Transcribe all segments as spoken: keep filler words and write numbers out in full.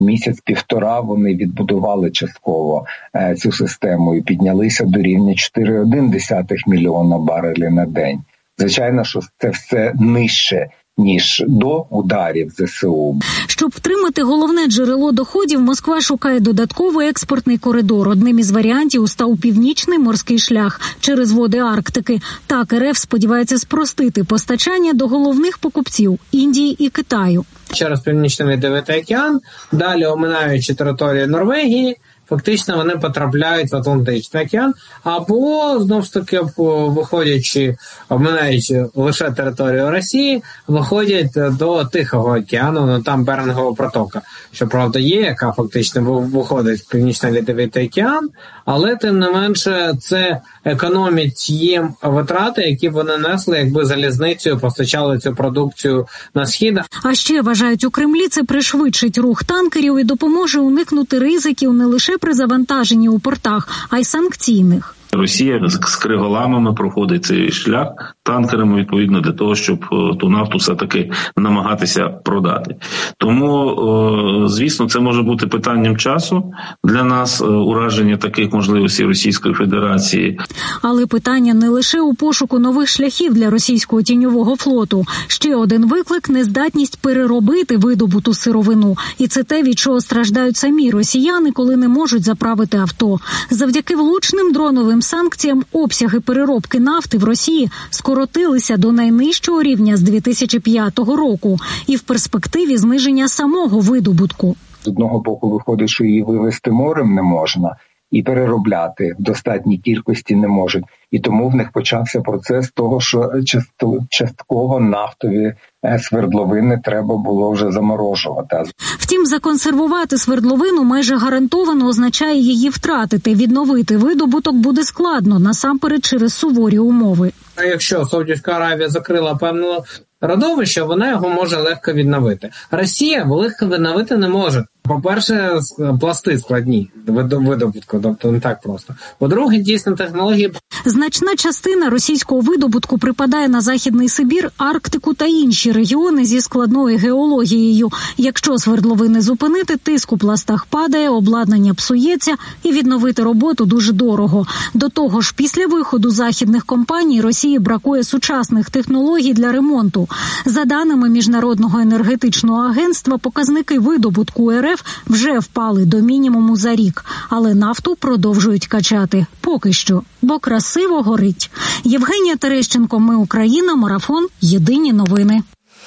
Місяць-півтора вони відбудували частково е, цю систему і піднялися до рівня чотири цілих одна десята мільйона барелів на день. Звичайно, що це все нижче, ніж до ударів ЗСУ. Щоб втримати головне джерело доходів, Москва шукає додатковий експортний коридор. Одним із варіантів став північний морський шлях через води Арктики. Так, РФ сподівається спростити постачання до головних покупців – Індії і Китаю. Через Північний Ледовитий океан, далі оминаючи територію Норвегії, фактично вони потрапляють в Атлантичний океан, або, знову ж таки, виходячи, обминаючи лише територію Росії, виходять до Тихого океану, ну там Берингова протока, що, правда, є, яка фактично виходить в Північний Ледовитий океан, але, тим не менше, це економить їм витрати, які вони несли, якби залізницею постачали цю продукцію на схід. А ще, вважають у Кремлі, це пришвидшить рух танкерів і допоможе уникнути ризиків не лише при завантаженні у портах, а й санкційних. Росія з криголамами проходить цей шлях танкерами, відповідно, для того, щоб ту нафту все-таки намагатися продати. Тому, звісно, це може бути питанням часу для нас, ураження таких можливостей Російської Федерації. Але питання не лише у пошуку нових шляхів для російського тіньового флоту. Ще один виклик – нездатність переробити видобуту сировину. І це те, від чого страждають самі росіяни, коли не можуть заправити авто. Завдяки влучним дроновим санкціям обсяги переробки нафти в Росії скоротилися до найнижчого рівня з дві тисячі п'ятого року і в перспективі зниження самого видобутку. З одного боку виходить, що її вивезти морем не можна, і переробляти в достатній кількості не можуть. І тому в них почався процес того, що частково нафтові свердловини треба було вже заморожувати. Втім, законсервувати свердловину майже гарантовано означає її втратити. Відновити видобуток буде складно, насамперед через суворі умови. А якщо Саудівська Аравія закрила певне родовище, вона його може легко відновити. Росія легко відновити не може. По-перше, пласти складні видобутку, тобто не так просто. По-друге, дійсно, технології... Значна частина російського видобутку припадає на Західний Сибір, Арктику та інші регіони зі складною геологією. Якщо свердловини зупинити, тиск у пластах падає, обладнання псується і відновити роботу дуже дорого. До того ж, після виходу західних компаній Росії бракує сучасних технологій для ремонту. За даними Міжнародного енергетичного агентства, показники видобутку РФ вже впали до мінімуму за рік, але нафту продовжують качати. Поки що, бо красиво горить. Євгенія Терещенко, Ми Україна, Марафон, Єдині новини.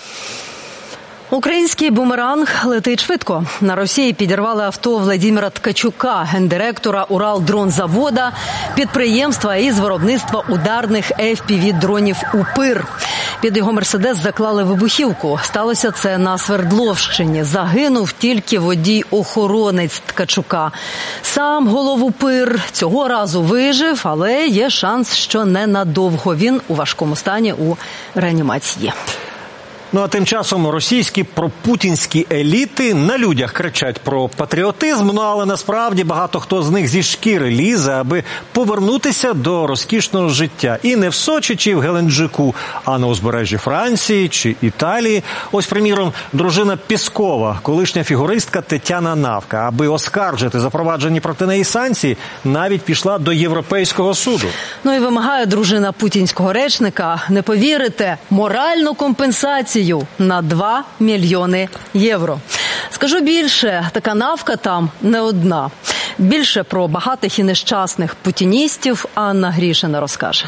Український бумеранг летить швидко. На Росії підірвали авто Владимира Ткачука, гендиректора Уралдронзавода, підприємства із виробництва ударних еф пі ві-дронів «Упир». Під його «Мерседес» заклали вибухівку. Сталося це на Свердловщині. Загинув тільки водій-охоронець Ткачука. Сам голов «Упир» цього разу вижив, але є шанс, що ненадовго. Він у важкому стані у реанімації. Ну а тим часом російські пропутінські еліти на людях кричать про патріотизм, ну але насправді багато хто з них зі шкіри лізе, аби повернутися до розкішного життя. І не в Сочі чи в Геленджику, а на узбережжі Франції чи Італії. Ось, приміром, дружина Пєскова, колишня фігуристка Тетяна Навка, аби оскаржити запроваджені проти неї санкції, навіть пішла до Європейського суду. Ну і вимагає дружина путінського речника, не повірите, моральну компенсацію на два мільйони євро. Скажу більше, така Навка там не одна. Більше про багатих і нещасних путіністів Анна Грішина розкаже.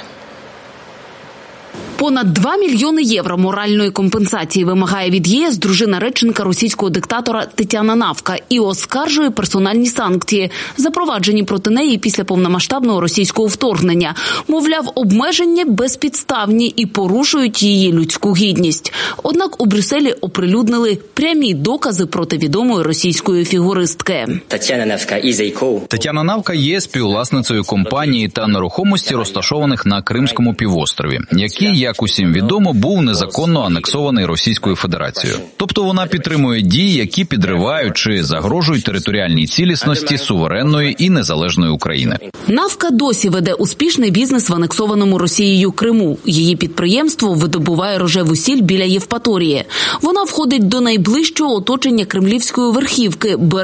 Понад два мільйони євро моральної компенсації вимагає від ЄС дружина речника російського диктатора Тетяна Навка і оскаржує персональні санкції, запроваджені проти неї після повномасштабного російського вторгнення. Мовляв, обмеження безпідставні і порушують її людську гідність. Однак у Брюсселі оприлюднили прямі докази проти відомої російської фігуристки. Тетяна Навка є співвласницею компанії та нерухомості, розташованих на Кримському півострові, які, як усім відомо, був незаконно анексований Російською Федерацією. Тобто вона підтримує дії, які підривають чи загрожують територіальній цілісності суверенної і незалежної України. Навка досі веде успішний бізнес в анексованому Росією Криму. Її підприємство видобуває рожеву сіль біля Євпаторії. Вона входить до найближчого оточення кремлівської верхівки,